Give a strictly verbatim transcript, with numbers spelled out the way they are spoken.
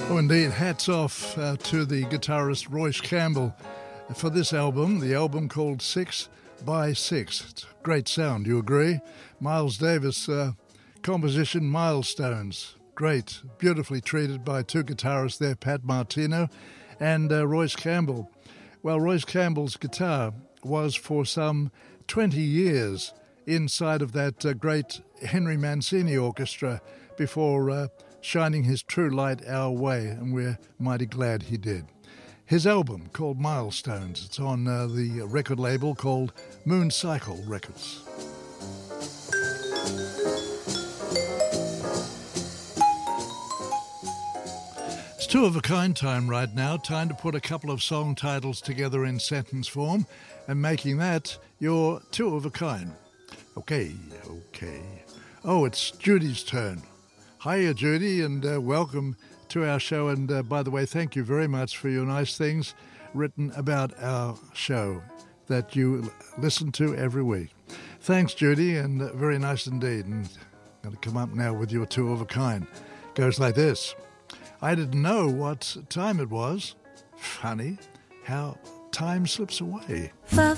Oh, indeed. Hats off uh, to the guitarist Royce Campbell for this album, the album called Six by Six. It's a great sound, you agree? Miles Davis uh, composition, Milestones. Great, beautifully treated by two guitarists there, Pat Martino and uh, Royce Campbell. Well, Royce Campbell's guitar was for some twenty years inside of that uh, great Henry Mancini orchestra before uh, shining his true light our way, and we're mighty glad he did. His album called Milestones, it's on uh, the record label called Moon Cycle Records. It's two-of-a-kind time right now, time to put a couple of song titles together in sentence form and making that your two-of-a-kind. Okay, okay. Oh, it's Judy's turn. Hiya, Judy, and uh, welcome to our show. And uh, by the way, thank you very much for your nice things written about our show that you listen to every week. Thanks, Judy, and uh, very nice indeed. And I'm going to come up now with your two of a kind. Goes like this. I didn't know what time it was. Funny how time slips away. Fa